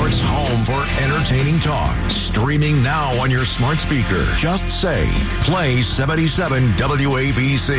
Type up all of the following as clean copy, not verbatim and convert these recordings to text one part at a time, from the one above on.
York's home for entertaining talk. Streaming now on your smart speaker. Just say, play 77 WABC.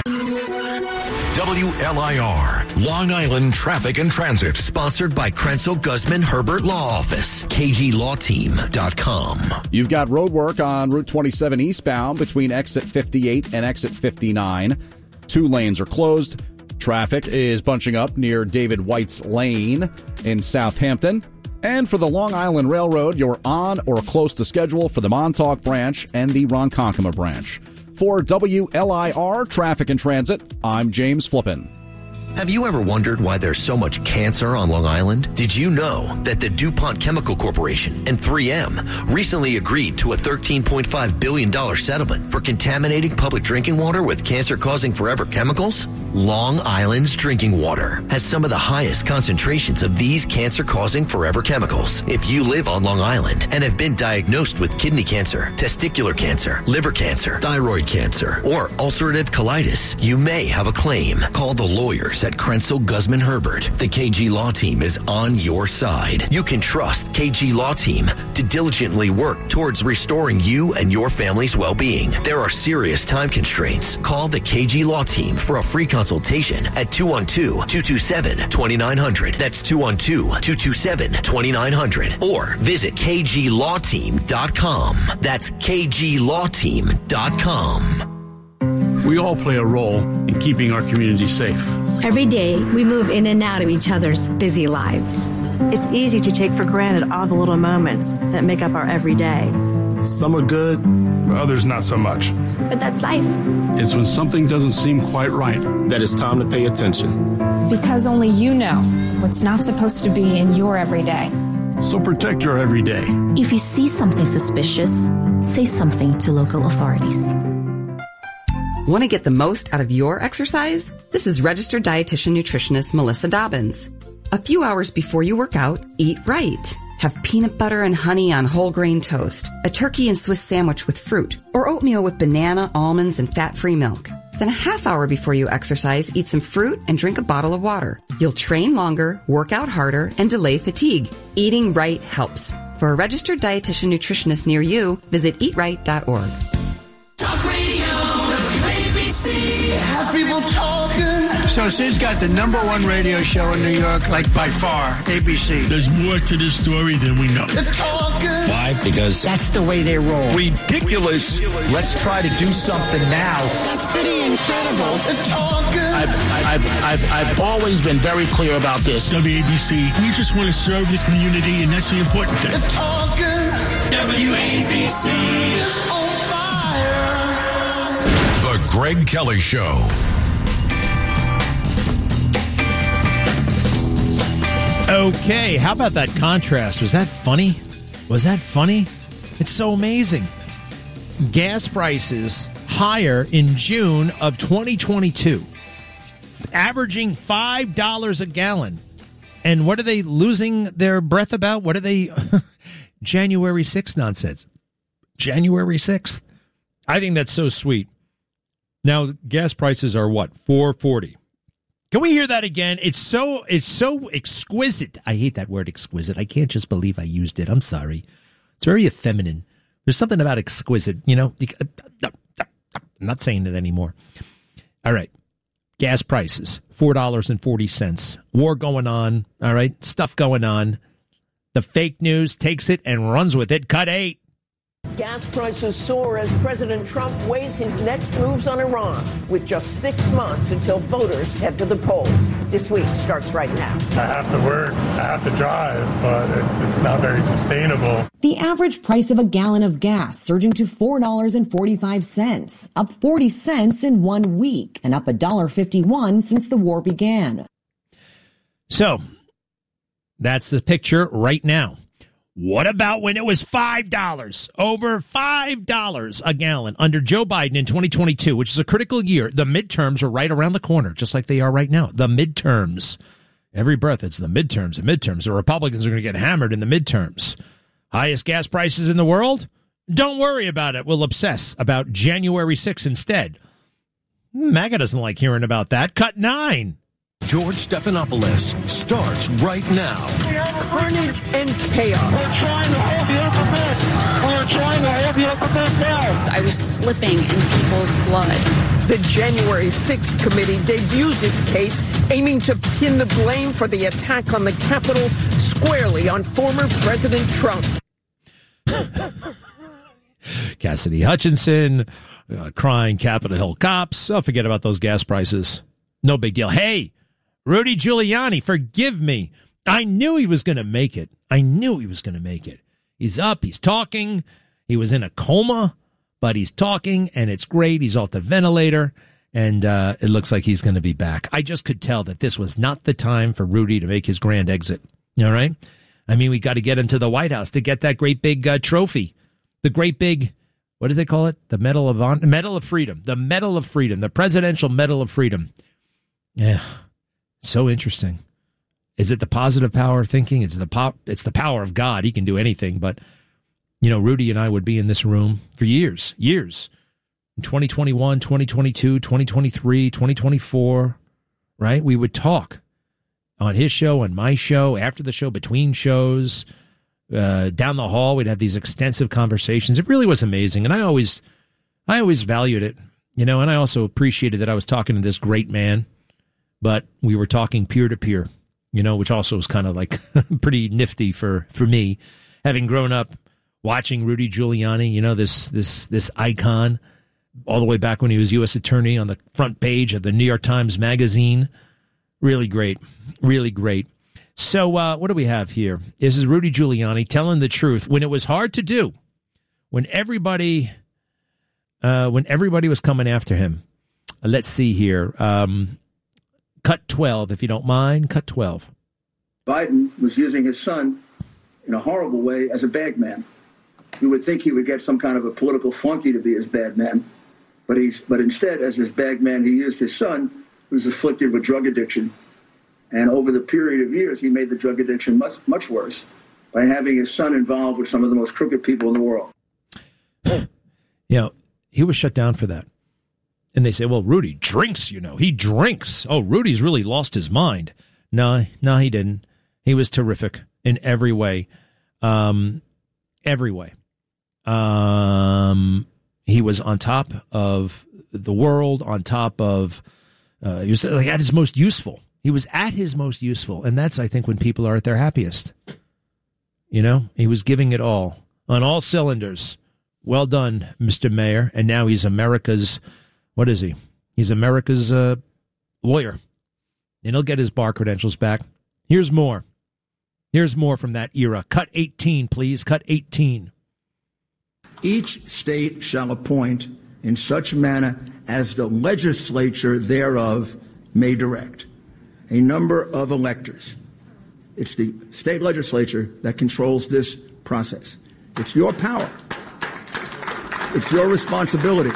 WLIR, Long Island Traffic and Transit. Sponsored by Krenzel Guzman Herbert Law Office. KGLawTeam.com. You've got road work on Route 27 eastbound between exit 58 and exit 59. 2 lanes are closed. Traffic is bunching up near David White's Lane in Southampton. And for the Long Island Railroad, you're on or close to schedule for the Montauk branch and the Ronkonkoma branch. For WLIR Traffic and Transit, I'm James Flippin. Have you ever wondered why there's so much cancer on Long Island? Did you know that the DuPont Chemical Corporation and 3M recently agreed to a $13.5 billion settlement for contaminating public drinking water with cancer-causing forever chemicals? Long Island's drinking water has some of the highest concentrations of these cancer-causing forever chemicals. If you live on Long Island and have been diagnosed with kidney cancer, testicular cancer, liver cancer, thyroid cancer, or ulcerative colitis, you may have a claim. Call the lawyers at Krenzel Guzman Herbert. The KG Law Team is on your side. You can trust KG Law Team to diligently work towards restoring you and your family's well-being. There are serious time constraints. Call the KG Law Team for a free consultation at 212-227-2900. That's 212-227-2900. Or visit KGLawTeam.com. That's KGLawTeam.com. We all play a role in keeping our community safe. Every day, we move in and out of each other's busy lives. It's easy to take for granted all the little moments that make up our everyday. Some are good, others not so much. But that's life. It's when something doesn't seem quite right that it's time to pay attention. Because only you know what's not supposed to be in your everyday. So protect your everyday. If you see something suspicious, say something to local authorities. Want to get the most out of your exercise? This is registered dietitian nutritionist Melissa Dobbins. A few hours before you work out, eat right. Have peanut butter and honey on whole grain toast, a turkey and Swiss sandwich with fruit, or oatmeal with banana, almonds, and fat-free milk. Then a half hour before you exercise, eat some fruit and drink a bottle of water. You'll train longer, work out harder, and delay fatigue. Eating right helps. For a registered dietitian nutritionist near you, visit eatright.org. Talk Radio, WABC. Have people talking. So Sid's got the #1 radio show in New York, like by far, ABC. There's more to this story than we know. It's talking. Why? Because that's the way they roll. Ridiculous. Let's try to do something now. That's pretty incredible. It's talking. I've always been very clear about this. WABC, we just want to serve this community, and that's the important thing. It's talking. WABC is on fire. The Greg Kelly Show. Okay, how about that contrast? Was that funny? Was that funny? It's so amazing. Gas prices higher in June of 2022, averaging $5 a gallon. And what are they losing their breath about? What are they... January 6th nonsense. January 6th. I think that's so sweet. Now, gas prices are what? $4.40. Can we hear that again? It's so exquisite. I hate that word exquisite. I can't just believe I used it. I'm sorry. It's very effeminate. There's something about exquisite, you know. I'm not saying it anymore. All right. Gas prices, $4.40. War going on. All right. Stuff going on. The fake news takes it and runs with it. Cut 8. Gas prices soar as President Trump weighs his next moves on Iran, with just 6 months until voters head to the polls. This week starts right now. I have to work, I have to drive, but it's not very sustainable. The average price of a gallon of gas surging to $4.45, up 40 cents in 1 week, and up $1.51 since the war began. So, that's the picture right now. What about when it was $5? Over $5 a gallon under Joe Biden in 2022, which is a critical year. The midterms are right around the corner, just like they are right now. The midterms. Every breath, it's the midterms. The midterms. The Republicans are going to get hammered in the midterms. Highest gas prices in the world? Don't worry about it. We'll obsess about January 6th instead. MAGA doesn't like hearing about that. Cut 9. George Stephanopoulos starts right now. Carnage and chaos. We're trying to hold the alphabet. We're trying to hold the alphabet now. I was slipping in people's blood. The January 6th committee debuts its case, aiming to pin the blame for the attack on the Capitol squarely on former President Trump. Cassidy Hutchinson crying Capitol Hill cops. Oh, forget about those gas prices. No big deal. Hey, Rudy Giuliani, forgive me. I knew he was going to make it. He's up. He's talking. He was in a coma, but he's talking, and it's great. He's off the ventilator, and it looks like he's going to be back. I just could tell that this was not the time for Rudy to make his grand exit. All right? I mean, we got to get him to the White House to get that great big trophy. The great big, what does they call it? The Medal of Freedom. The Medal of Freedom. The Presidential Medal of Freedom. Yeah. So interesting. Is it the positive power of thinking? It's the power of God. He can do anything. But, you know, Rudy and I would be in this room for years. In 2021, 2022, 2023, 2024, right? We would talk on his show, on my show, after the show, between shows. Down the hall, we'd have these extensive conversations. It really was amazing, and I always valued it, you know. And I also appreciated that I was talking to this great man, but we were talking peer to peer, you know, which also was kind of like pretty nifty for me, having grown up watching Rudy Giuliani, you know, this icon, all the way back when he was U.S. Attorney on the front page of the New York Times Magazine. Really great, really great. So what do we have here? This is Rudy Giuliani telling the truth when it was hard to do, when everybody was coming after him. Let's see here. Cut 12, if you don't mind. Cut 12. Biden was using his son in a horrible way as a bagman. You would think he would get some kind of a political flunky to be his bagman, but instead, as his bagman, he used his son, who's afflicted with drug addiction. And over the period of years, he made the drug addiction much, much worse by having his son involved with some of the most crooked people in the world. You know, he was shut down for that. And they say, well, Rudy drinks, you know. He drinks. Oh, Rudy's really lost his mind. No, he didn't. He was terrific in every way. Every way. He was on top of the world, on top of, he was like at his most useful. He was at his most useful, and that's, I think, when people are at their happiest. You know, he was giving it all, on all cylinders. Well done, Mr. Mayor. And now he's America's, what is he? He's America's lawyer. And he'll get his bar credentials back. Here's more. Here's more from that era. Cut 18, please. Cut 18. Each state shall appoint in such manner as the legislature thereof may direct a number of electors. It's the state legislature that controls this process. It's your power. It's your responsibility.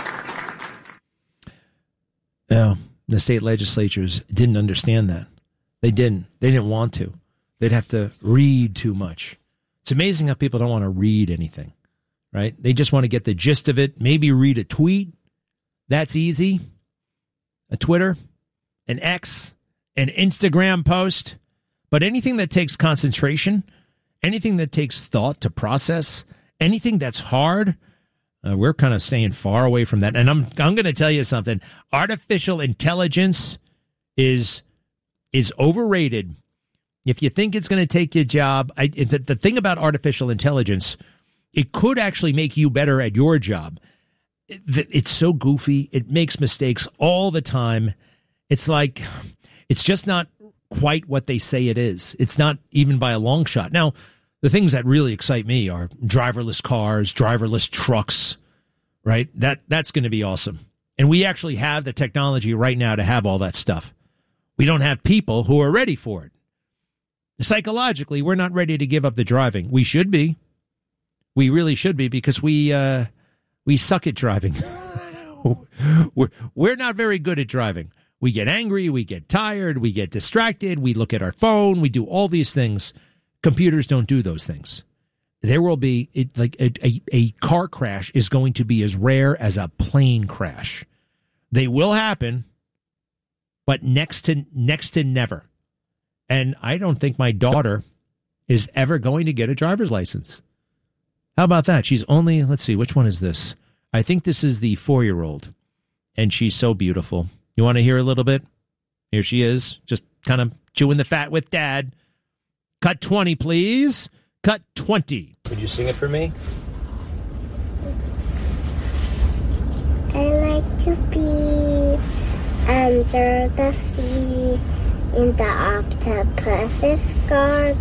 No, the state legislatures didn't understand that. They didn't. They didn't want to. They'd have to read too much. It's amazing how people don't want to read anything, right? They just want to get the gist of it. Maybe read a tweet. That's easy. A Twitter, an X, an Instagram post. But anything that takes concentration, anything that takes thought to process, anything that's hard, we're kind of staying far away from that. And I'm going to tell you something. Artificial intelligence is overrated. If you think it's going to take your job, the thing about artificial intelligence, it could actually make you better at your job. It's so goofy. It makes mistakes all the time. It's like, it's just not quite what they say it is. It's not even by a long shot. Now, the things that really excite me are driverless cars, driverless trucks, right? That's going to be awesome. And we actually have the technology right now to have all that stuff. We don't have people who are ready for it. Psychologically, we're not ready to give up the driving. We should be. We really should be, because we suck at driving. We're not very good at driving. We get angry, we get tired, we get distracted, we look at our phone, we do all these things. Computers don't do those things. There will be, a car crash is going to be as rare as a plane crash. They will happen, but next to never. And I don't think my daughter is ever going to get a driver's license. How about that? She's only, let's see, which one is this? I think this is the 4-year-old, and she's so beautiful. You want to hear a little bit? Here she is, just kind of chewing the fat with Dad. Cut 20, please. Cut 20. Could you sing it for me? I like to be under the sea in the octopus's garden.